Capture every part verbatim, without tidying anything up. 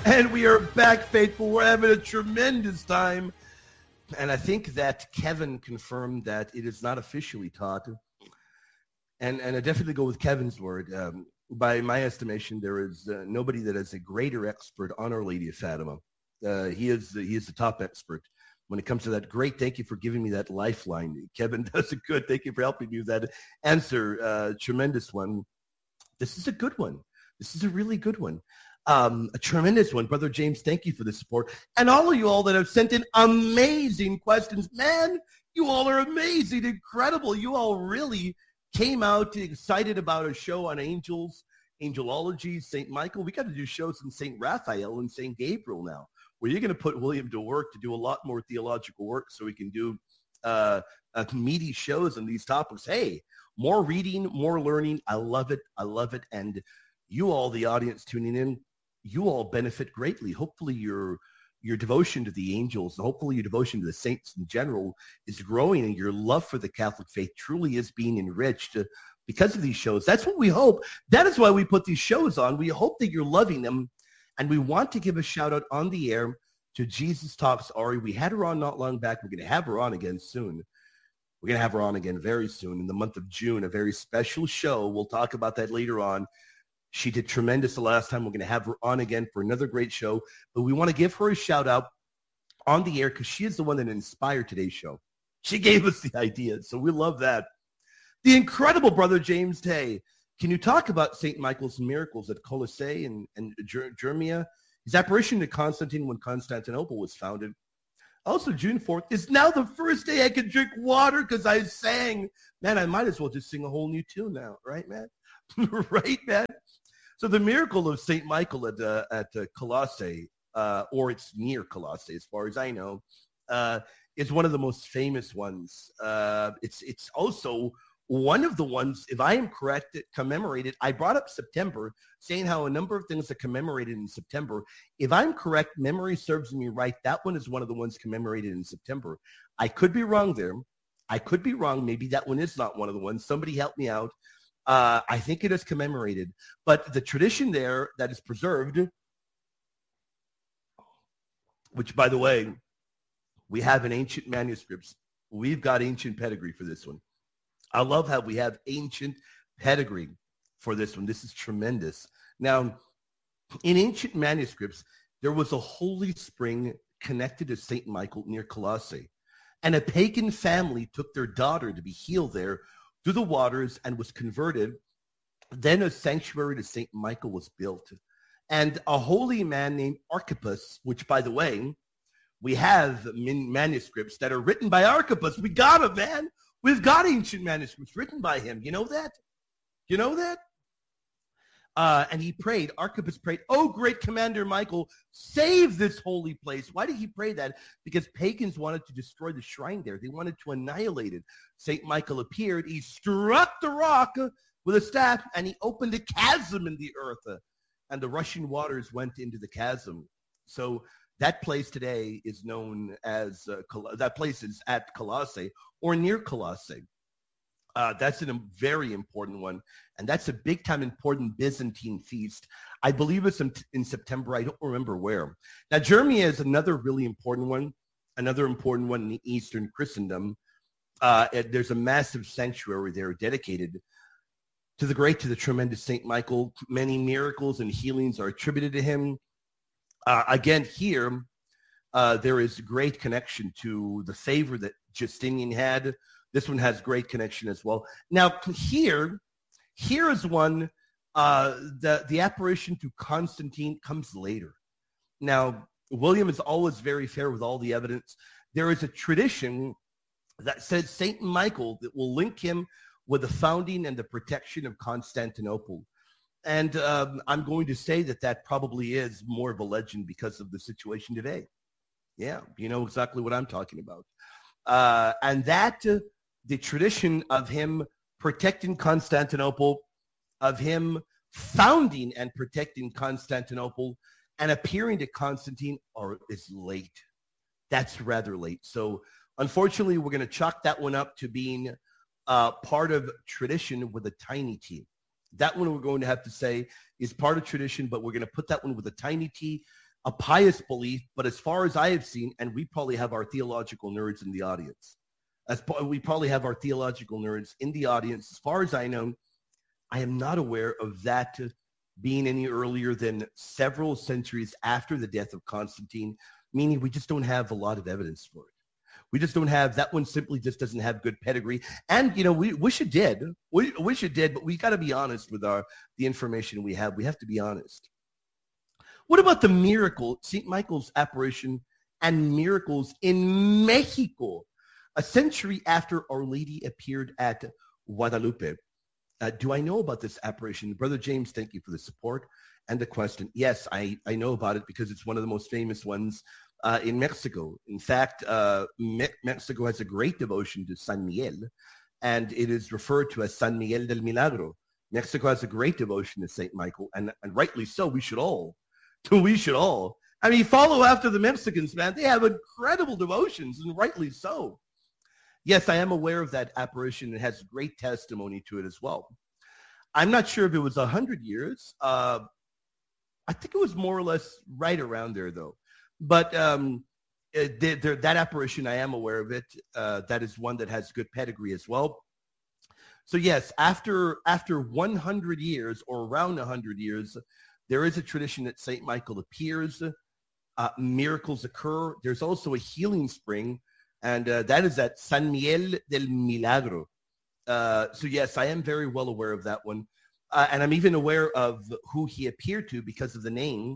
And we are back, faithful. We're having a tremendous time. And I think that Kevin confirmed that it is not officially taught. And and I definitely go with Kevin's word. Um, by my estimation, there is uh, nobody that is a greater expert on Our Lady of Fatima. Uh, he is the, he is the top expert when it comes to that. Great. Thank you for giving me that lifeline. Kevin does it good. Thank you for helping me with that answer. Uh, tremendous one. This is a good one. This is a really good one. Um, a tremendous one. Brother James, thank you for the support. And all of you all that have sent in amazing questions. Man, you all are amazing, incredible. You all really came out excited about a show on angels, angelology, Saint Michael. We got to do shows in Saint Raphael and Saint Gabriel now, where you're going to put William to work to do a lot more theological work so we can do uh, uh, meaty shows on these topics. Hey, more reading, more learning. I love it. I love it. And you all, the audience tuning in, you all benefit greatly. Hopefully your your devotion to the angels, hopefully your devotion to the saints in general is growing, and your love for the Catholic faith truly is being enriched uh, because of these shows. That's what we hope. That is why we put these shows on. We hope that you're loving them, and we want to give a shout out on the air to Jesus Talks Ari. We had her on not long back. We're going to have her on again soon. We're going to have her on again very soon in the month of June, a very special show. We'll talk about that later on. She did tremendous the last time. We're going to have her on again for another great show. But we want to give her a shout out on the air because she is the one that inspired today's show. She gave us the idea, so we love that. The incredible Brother James Tay. Can you talk about Saint Michael's miracles at Colossae and, and Ger- Germia? His apparition to Constantine when Constantinople was founded. Also, June fourth is now the first day I can drink water because I sang. Man, I might as well just sing a whole new tune now, right, man? Right, man? So the miracle of Saint Michael at uh, at uh, Colossae, uh, or it's near Colossae, as far as I know, uh, is one of the most famous ones. Uh, it's it's also one of the ones, if I am correct, that commemorated. I brought up September, saying how a number of things are commemorated in September. If I'm correct, memory serves me right. That one is one of the ones commemorated in September. I could be wrong there. I could be wrong. Maybe that one is not one of the ones. Somebody help me out. Uh, I think it is commemorated, but the tradition there that is preserved, which, by the way, we have in ancient manuscripts. We've got ancient pedigree for this one. I love how we have ancient pedigree for this one. This is tremendous. Now, in ancient manuscripts, there was a holy spring connected to Saint Michael near Colossae, and a pagan family took their daughter to be healed there through the waters and was converted. Then a sanctuary to Saint Michael was built. And a holy man named Archippus, which, by the way, we have manuscripts that are written by Archippus. We got him, man. We've got ancient manuscripts written by him. You know that? You know that? Uh, and he prayed, Archippus prayed, "Oh, great Commander Michael, save this holy place." Why did he pray that? Because pagans wanted to destroy the shrine there. They wanted to annihilate it. Saint Michael appeared. He struck the rock with a staff, and he opened a chasm in the earth. And the rushing waters went into the chasm. So that place today is known as, uh, Col- that place is at Colossae or near Colossae. Uh, that's a very important one, and that's a big-time important Byzantine feast. I believe it's in, in September. I don't remember where. Now, Germia is another really important one, another important one in Eastern Christendom. Uh, there's a massive sanctuary there dedicated to the great, to the tremendous Saint Michael. Many miracles and healings are attributed to him. Uh, again, here, uh, there is great connection to the favor that Justinian had. This one has great connection as well. Now, here, here is one, uh, the, the apparition to Constantine comes later. Now, William is always very fair with all the evidence. There is a tradition that says Saint Michael that will link him with the founding and the protection of Constantinople. And um, I'm going to say that that probably is more of a legend because of the situation today. Yeah, you know exactly what I'm talking about. Uh, and that... Uh, the tradition of him protecting Constantinople, of him founding and protecting Constantinople and appearing to Constantine are, is late. That's rather late. So unfortunately, we're going to chalk that one up to being uh, part of tradition with a tiny t. That one we're going to have to say is part of tradition, but we're going to put that one with a tiny t a pious belief, but as far as I have seen, and we probably have our theological nerds in the audience, as we probably have our theological nerds in the audience, as far as I know, I am not aware of that being any earlier than several centuries after the death of Constantine, meaning we just don't have a lot of evidence for it. We just don't have, that one simply just doesn't have good pedigree. And, you know, we wish it did. We wish it did, but we got to be honest with our the information we have. We have to be honest. What about the miracle, Saint Michael's apparition and miracles in Mexico, a century after Our Lady appeared at Guadalupe? Uh, do I know about this apparition? Brother James, thank you for the support and the question. Yes, I, I know about it because it's one of the most famous ones uh, in Mexico. In fact, uh, Me- Mexico has a great devotion to San Miguel, and it is referred to as San Miguel del Milagro. Mexico has a great devotion to Saint Michael, and, and rightly so. We should all. We should all. I mean, follow after the Mexicans, man. They have incredible devotions, and rightly so. Yes, I am aware of that apparition. It has great testimony to it as well. I'm not sure if it was one hundred years. Uh, I think it was more or less right around there, though. But um, it, they, that apparition, I am aware of it. Uh, that is one that has good pedigree as well. So yes, after after one hundred years or around one hundred years, there is a tradition that Saint Michael appears. Uh, miracles occur. There's also a healing spring. And uh, that is at San Miguel del Milagro. Uh, so yes, I am very well aware of that one. Uh, and I'm even aware of who he appeared to because of the name.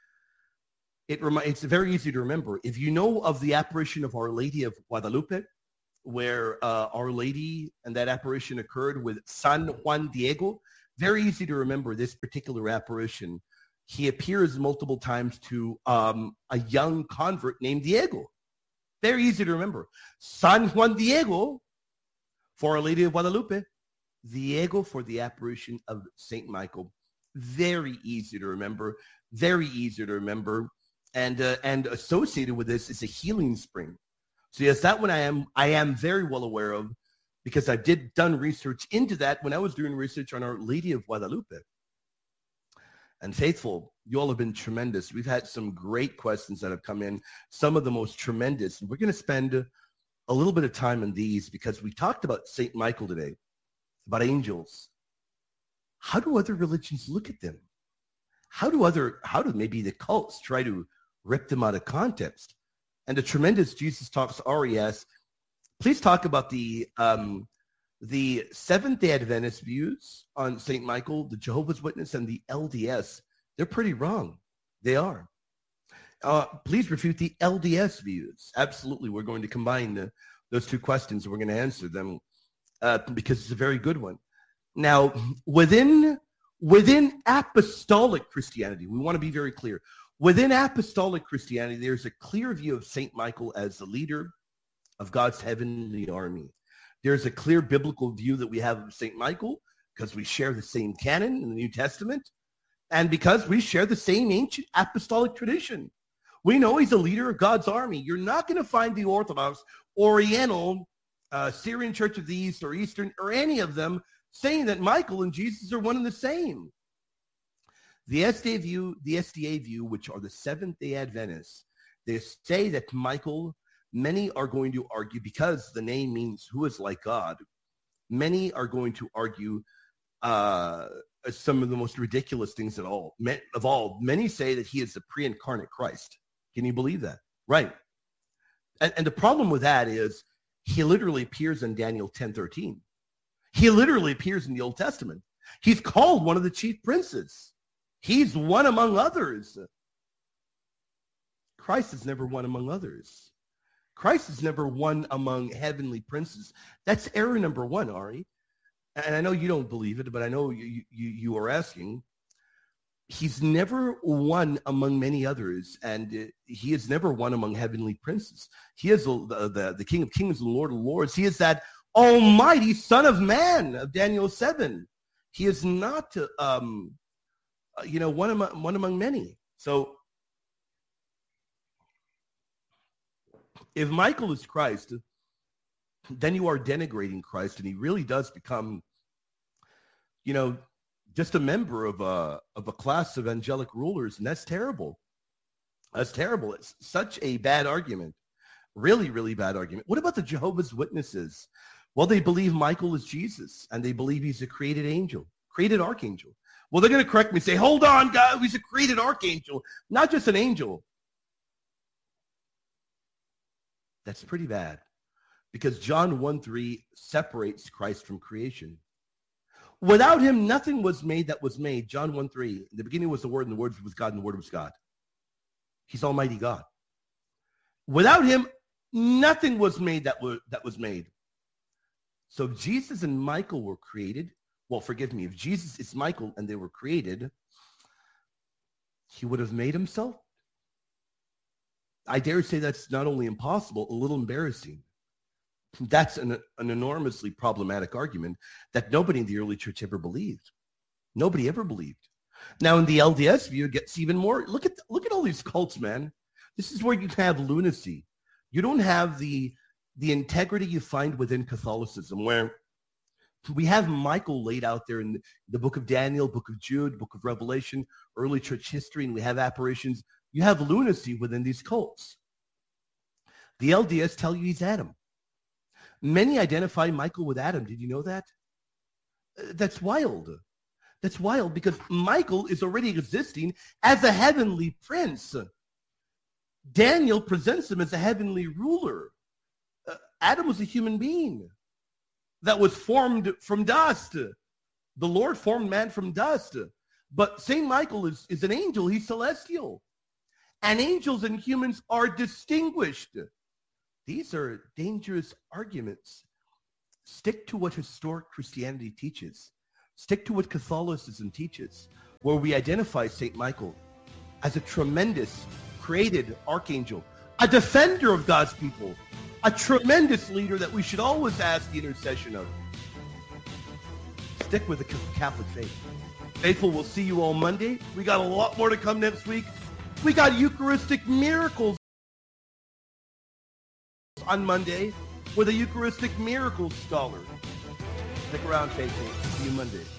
It remi- it's very easy to remember. If you know of the apparition of Our Lady of Guadalupe, where uh, Our Lady and that apparition occurred with San Juan Diego, very easy to remember this particular apparition. He appears multiple times to um, a young convert named Diego. Very easy to remember. San Juan Diego for Our Lady of Guadalupe. Diego for the apparition of Saint Michael. Very easy to remember. Very easy to remember. And uh, and associated with this is a healing spring. So yes, that one I am I am very well aware of because I did done research into that when I was doing research on Our Lady of Guadalupe. And faithful, you all have been tremendous. We've had some great questions that have come in, some of the most tremendous. And we're going to spend a little bit of time on these because we talked about Saint Michael today, about angels. How do other religions look at them? How do other, how do maybe the cults try to rip them out of context? And the tremendous Jesus Talks Ari asks, please talk about the um, the Seventh-day Adventist views on Saint Michael, the Jehovah's Witness, and the L D S. They're pretty wrong. They are. Uh, please refute the L D S views. Absolutely. We're going to combine the, those two questions. We're going to answer them uh, because it's a very good one. Now, within, within apostolic Christianity, we want to be very clear. Within apostolic Christianity, there's a clear view of Saint Michael as the leader of God's heavenly army. There's a clear biblical view that we have of Saint Michael because we share the same canon in the New Testament and because we share the same ancient apostolic tradition. We know he's a leader of God's army. You're not going to find the Orthodox, Oriental, uh, Syrian Church of the East, or Eastern, or any of them saying that Michael and Jesus are one and the same. The S D A view, the S D A view, which are the Seventh-day Adventists, they say that Michael, many are going to argue, because the name means who is like God, many are going to argue uh, some of the most ridiculous things at all, of all. Many say that he is the pre-incarnate Christ. Can you believe that? Right. And, and the problem with that is he literally appears in Daniel ten thirteen. He literally appears in the Old Testament. He's called one of the chief princes. He's one among others. Christ is never one among others. Christ is never one among heavenly princes. That's error number one, Ari. And I know you don't believe it, but I know you, you, you are asking. He's never one among many others, and he is never one among heavenly princes. He is the, the, the King of Kings and Lord of Lords. He is that almighty Son of Man of Daniel seven. He is not, um, you know, one among, one among many. So if Michael is Christ, then you are denigrating Christ, and he really does become, you know, just a member of a of a class of angelic rulers, and that's terrible. That's terrible. It's such a bad argument. Really, really bad argument. What about the Jehovah's Witnesses? Well, they believe Michael is Jesus, and they believe he's a created angel, created archangel. Well, they're going to correct me and say, hold on, God, he's a created archangel, not just an angel. That's pretty bad, because John one three separates Christ from creation. Without him, nothing was made that was made. John one three, in the beginning was the Word, and the Word was God, and the Word was God. He's Almighty God. Without him, nothing was made that was, that was made. So if Jesus and Michael were created, well, forgive me, if Jesus is Michael and they were created, he would have made himself? I dare say that's not only impossible, a little embarrassing. That's an, an enormously problematic argument that nobody in the early church ever believed. Nobody ever believed. Now, in the L D S view, it gets even more. Look at, look at all these cults, man. This is where you have lunacy. You don't have the, the integrity you find within Catholicism, where we have Michael laid out there in the, the book of Daniel, book of Jude, book of Revelation, early church history, and we have apparitions. You have lunacy within these cults. The L D S tell you he's Adam. Many identify Michael with Adam. Did you know that? That's wild. That's wild, because Michael is already existing as a heavenly prince. Daniel presents him as a heavenly ruler. Uh, Adam was a human being that was formed from dust. The Lord formed man from dust. But Saint Michael is, is an angel. He's celestial. And angels and humans are distinguished. These are dangerous arguments. Stick to what historic Christianity teaches. Stick to what Catholicism teaches, where we identify Saint Michael as a tremendous created archangel, a defender of God's people, a tremendous leader that we should always ask the intercession of. Stick with the Catholic faith. Faithful, we'll see you all Monday. We got a lot more to come next week. We got Eucharistic miracles on Monday with a Eucharistic miracles scholar. Stick around, Faithful. See you Monday.